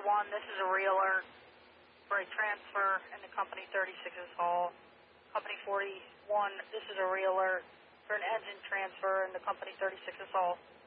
41, this is a re-alert for a transfer in the Company 36's hall. Company 41, this is a re-alert for an engine transfer in the Company 36's hall.